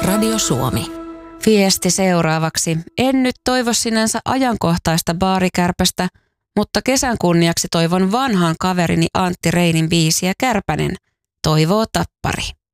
Radio Suomi. Viesti seuraavaksi. En nyt toivo sinänsä ajankohtaista baarikärpästä, mutta kesän kunniaksi toivon vanhan kaverini Antti Reinin biisiä Kärpänen. Toivoo Tappari.